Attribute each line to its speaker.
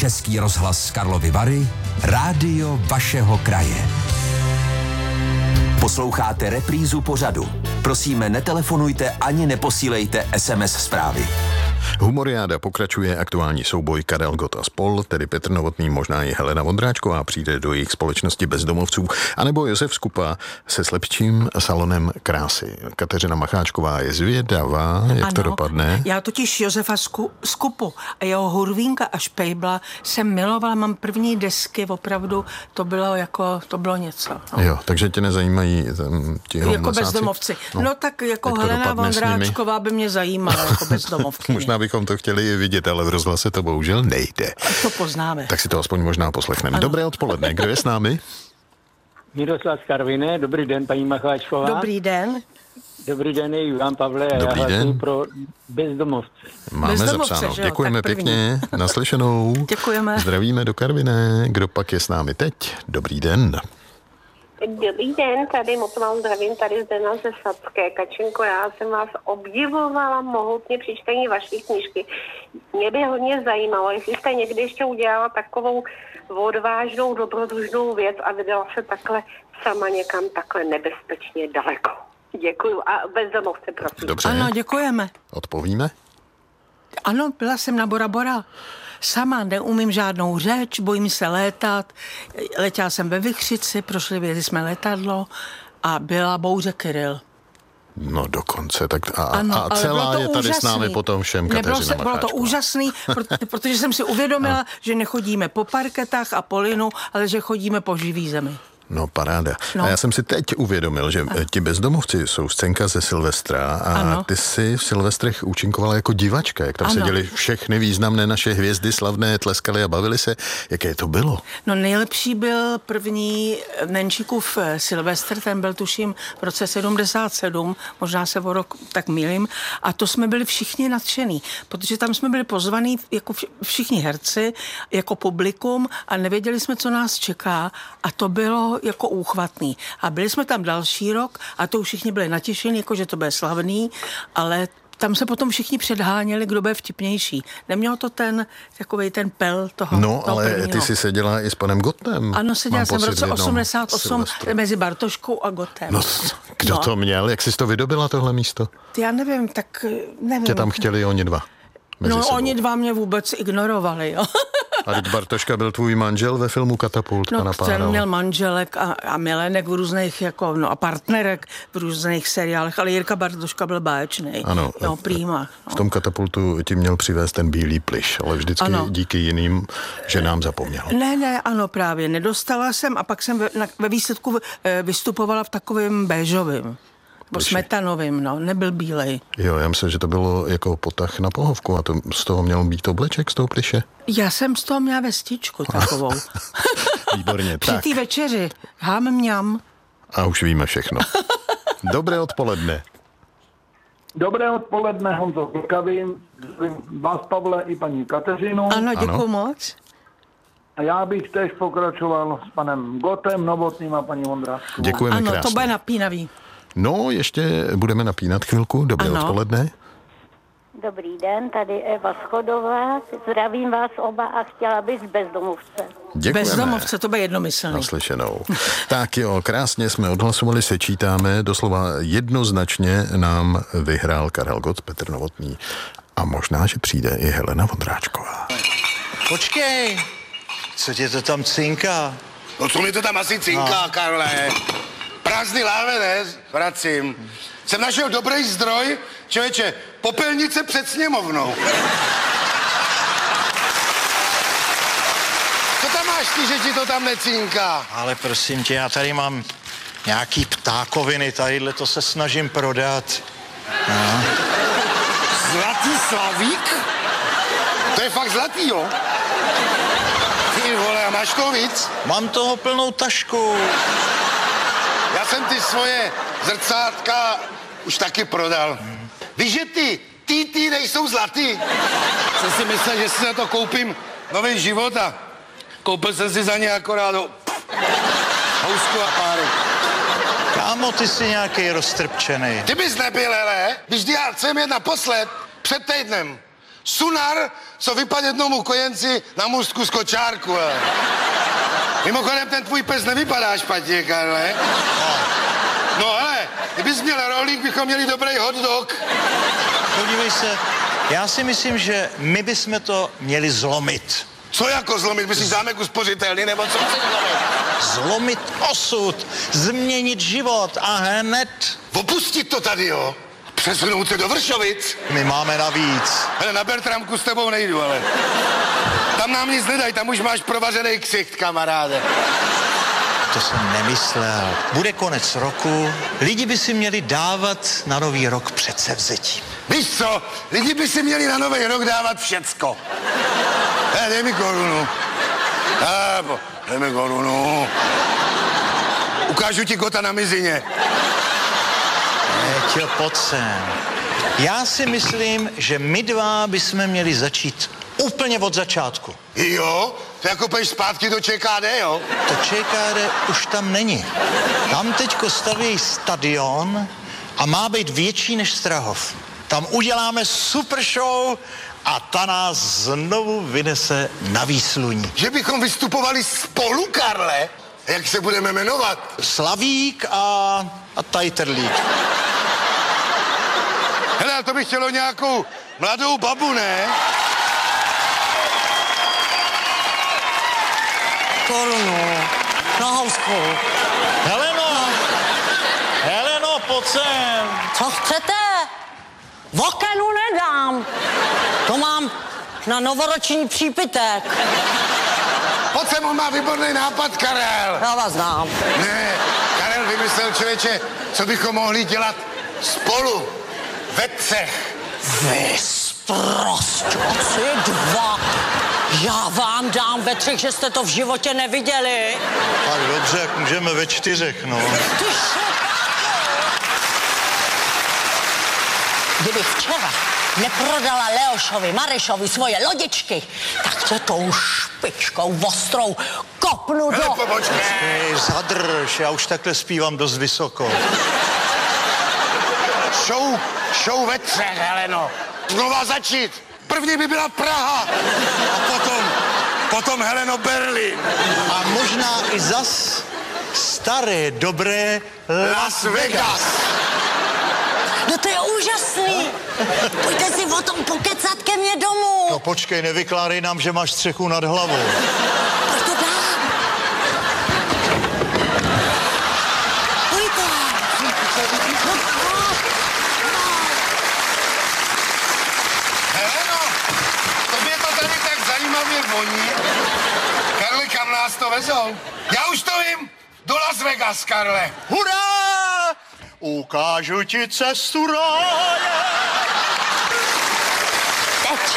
Speaker 1: Český rozhlas Karlovy Vary, rádio vašeho kraje. Posloucháte reprízu pořadu. Prosíme, netelefonujte ani neposílejte SMS zprávy.
Speaker 2: Humoriáda pokračuje, aktuální souboj Karel Gott a spol, tedy Petr Novotný, možná i Helena Vondráčková přijde do jejich společnosti bezdomovců, anebo Josef Skupa se slepčím salonem krásy. Kateřina Macháčková je zvědavá, jak to dopadne.
Speaker 3: Já totiž Josefa Skupu a jeho Hurvínka a Špejbla jsem milovala, mám první desky, opravdu to bylo něco. No.
Speaker 2: Jo, takže tě nezajímají ti
Speaker 3: jako
Speaker 2: masáci?
Speaker 3: Bezdomovci. No tak jako Helena Vondráčková by mě zajímala jako bezdomovky.
Speaker 2: Možná bychom to chtěli vidět, ale v rozhlase to bohužel nejde.
Speaker 3: To poznáme.
Speaker 2: Tak si to aspoň možná poslechneme. Dobré odpoledne, kdo je s námi?
Speaker 4: Miroslav z Karviné, dobrý den, paní Macháčková.
Speaker 3: Dobrý den.
Speaker 4: Dobrý den, je Ivan Pavle a
Speaker 2: Dobrý
Speaker 4: já
Speaker 2: den.
Speaker 4: hlasuji pro bezdomovce.
Speaker 2: Máme
Speaker 3: Bezdomovce,
Speaker 2: zapsáno.
Speaker 3: že jo?
Speaker 2: Děkujeme
Speaker 3: Tak první.
Speaker 2: pěkně, naslyšenou.
Speaker 3: Děkujeme.
Speaker 2: Zdravíme do Karviné. Kdo pak je s námi teď? Dobrý den.
Speaker 5: Dobrý den, tady moc vám zdravím, tady Zdena ze Sadské. Kačenko, já jsem vás obdivovala mohutně při čtení vaší knížky. Mě by hodně zajímalo, jestli jste někdy ještě udělala takovou odvážnou, dobrodružnou věc a vydala se takhle sama někam takhle nebezpečně daleko. Děkuju a bezdomovce, prosím.
Speaker 2: Dobře,
Speaker 3: Ano, děkujeme.
Speaker 2: odpovíme.
Speaker 3: Ano, byla jsem na Bora Bora. Sama neumím žádnou řeč, bojím se létat. Letěla jsem ve Vichřici, vyjeli jsme letadlo a byla bouře Kyrill.
Speaker 2: No dokonce, tak
Speaker 3: Ano,
Speaker 2: a
Speaker 3: ale
Speaker 2: celá
Speaker 3: bylo to
Speaker 2: je tady s námi
Speaker 3: úžasný.
Speaker 2: potom všem Kateřina
Speaker 3: Bylo to
Speaker 2: Macháčková.
Speaker 3: úžasný, protože jsem si uvědomila, že nechodíme po parketách a po linu, ale že chodíme po živý zemi.
Speaker 2: No paráda.
Speaker 3: No.
Speaker 2: A já jsem si teď uvědomil, že ti bezdomovci jsou scénka ze Silvestra a
Speaker 3: Ano.
Speaker 2: ty si v Silvestrech účinkovala jako divačka, jak tam
Speaker 3: Ano.
Speaker 2: seděly všechny významné naše hvězdy slavné, tleskali a bavili se. Jaké to bylo?
Speaker 3: No nejlepší byl první Nenčíkův Silvestr, ten byl tuším v roce 77, možná se o rok tak mýlím, a to jsme byli všichni nadšený, protože tam jsme byli pozvaní jako všichni herci, jako publikum a nevěděli jsme, co nás čeká a to bylo jako úchvatný. A byli jsme tam další rok a to už všichni byli natěšení, jako že to bude slavný, ale tam se potom všichni předháněli, kdo bude vtipnější. Nemělo to takovej ten pel toho
Speaker 2: No,
Speaker 3: toho
Speaker 2: ale
Speaker 3: prvního.
Speaker 2: ty jsi seděla i s panem Gottem.
Speaker 3: Ano, seděla
Speaker 2: Mám
Speaker 3: jsem v
Speaker 2: pocit,
Speaker 3: roce
Speaker 2: jednom
Speaker 3: 88
Speaker 2: Silvestru.
Speaker 3: mezi Bartoškou a Gottem.
Speaker 2: No, kdo to měl? Jak jsi to vydobila, tohle místo?
Speaker 3: Já nevím, tak nevím.
Speaker 2: Tě tam chtěli oni dva. Mezi
Speaker 3: No,
Speaker 2: sebou.
Speaker 3: oni dva mě vůbec ignorovali, jo.
Speaker 2: A teď Bartoška byl tvůj manžel ve filmu Katapult, pana
Speaker 3: No,
Speaker 2: Pánova.
Speaker 3: ten měl manželek a milenek v různých, a partnerek v různých seriálech, ale Jirka Bartoška byl báječnej.
Speaker 2: Ano.
Speaker 3: Jo, prýma.
Speaker 2: V tom Katapultu ti měl přivést ten bílý plyš, ale vždycky
Speaker 3: Ano.
Speaker 2: díky jiným ženám zapomněl.
Speaker 3: Ne, ano, právě. Nedostala jsem a pak jsem ve výsledku vystupovala v takovém béžovém. Nebo smetanovým, nebyl bílej.
Speaker 2: Jo, já myslím, že to bylo jako potah na pohovku a to z toho měl být obleček z toho plyše.
Speaker 3: Já jsem z toho měla vestičku takovou.
Speaker 2: Výborně,
Speaker 3: Při
Speaker 2: tak.
Speaker 3: té večeři. Hám mňam.
Speaker 2: A už víme všechno. Dobré odpoledne.
Speaker 6: Dobré odpoledne, Honzo Vlkavin, vás, Pavle, i paní Kateřinu.
Speaker 3: Ano, děkuji moc.
Speaker 6: A já bych též pokračoval s panem Gottem, Novotným a paní Vondráčkovou.
Speaker 2: Děkujeme
Speaker 3: Ano,
Speaker 2: krásně.
Speaker 3: to bude napínavý.
Speaker 2: No, ještě budeme napínat chvilku. Dobré
Speaker 3: Ano.
Speaker 2: odpoledne.
Speaker 5: Dobrý den, tady Eva Schodová, zdravím vás oba a chtěla bych z bezdomovce.
Speaker 2: Děkujeme.
Speaker 3: Bezdomovce, to bude jednomyslný.
Speaker 2: Naslyšenou. Tak jo, krásně jsme odhlasovali, sečítáme, doslova jednoznačně nám vyhrál Karel Gott, Petr Novotný a možná, že přijde i Helena Vondráčková.
Speaker 7: Počkej, co tě to tam cinká?
Speaker 8: No co mi to tam asi cinká, Karle? Prázdný lávenec, vracím. Jsem našel dobrý zdroj, člověče, popelnice před sněmovnou. Co tam máš ty, že ti to tam necinká?
Speaker 7: Ale prosím tě, já tady mám nějaký ptákoviny, tadyhle to se snažím prodat. No.
Speaker 8: Zlatý slavík? To je fakt zlatý, jo? Ty vole, a máš toho víc?
Speaker 7: Mám toho plnou tašku.
Speaker 8: Já jsem ty svoje zrcátka už taky prodal. Víš, že ty nejsou zlatý? Jsem si myslel, že si za to koupím nový život a koupil jsem si za ně akorát housku a párek.
Speaker 7: Kámo, ty jsi nějaký roztrpčený.
Speaker 8: Ty bys nebyl, hele? Víš, já jsem jen naposled před týdnem. Sunar, co vypadl jednomu kojenci na můstku z kočárku. Ale. Mimochodem, ten tvůj pes nevypadá špatně, Karle. No ale, kdybys měl rohlík, bychom měli dobrý hot dog.
Speaker 7: Podívej se, já si myslím, že my bychom to měli zlomit.
Speaker 8: Co jako zlomit? Myslíš zámek uspořitelný, nebo co chceš zlomit?
Speaker 7: Zlomit osud, změnit život a hned...
Speaker 8: Opustit to tady, jo? Přesunout se do Vršovic?
Speaker 7: My máme navíc.
Speaker 8: Hele, na Bertramku s tebou nejdu, ale... Tam nám nic nedaj, tam už máš provařený ksicht, kamaráde.
Speaker 7: To jsem nemyslel. Bude konec roku, lidi by si měli dávat na nový rok předsevzetí.
Speaker 8: Víš co? Lidi by si měli na nový rok dávat všecko. Dej mi korunu. Dej mi korunu. Ukážu ti kota na mizině.
Speaker 7: Péťo, pojď sem. Já si myslím, že my dva bychom měli začít úplně od začátku.
Speaker 8: Jo? To jako půjdeš zpátky do ČKD, jo?
Speaker 7: To ČKD už tam není. Tam teďko staví stadion a má být větší než Strahov. Tam uděláme super show a ta nás znovu vynese na výsluní.
Speaker 8: Že bychom vystupovali spolu, Karle? Jak se budeme jmenovat?
Speaker 7: Slavík a Tajterlík.
Speaker 8: Hele, to by chtělo nějakou mladou babu, ne?
Speaker 9: Korunu. Na housku.
Speaker 7: Heleno, pojď sem.
Speaker 9: Co chcete? Vokenu nedám. To mám na novoroční přípitek.
Speaker 8: Pojď sem, on má výborný nápad, Karel.
Speaker 9: Já vás znám.
Speaker 8: Ne, Karel vymyslel, člověče, co bychom mohli dělat spolu, ve třech.
Speaker 9: Vy sprosťoci dva. Já vám dám ve třech, že jste to v životě neviděli.
Speaker 7: Tak dobře, jak můžeme ve čtyřech, no.
Speaker 9: Kdybych včera neprodala Leošovi, Marešovi svoje lodičky, tak tě tou špičkou ostrou kopnu do...
Speaker 7: Počkej, zadrž, já už takhle zpívám dost vysoko.
Speaker 8: Show ve třech, Heleno. Znova začít. První by byla Praha a potom Heleno Berlín.
Speaker 7: A možná i zas staré, dobré
Speaker 8: Las Vegas.
Speaker 9: No to je úžasný. Pojďte si o tom pokecat ke mně domů.
Speaker 7: No počkej, nevykládej nám, že máš střechu nad hlavou.
Speaker 9: Tak to dám. Pojďte.
Speaker 8: Heleno, tobě to tady tak zajímavě voní. Karle, kam nás to vezou? Já už to vím. Do Las Vegas, Karle.
Speaker 7: Hurá! Ukážu ti cestu ráje.
Speaker 9: Teď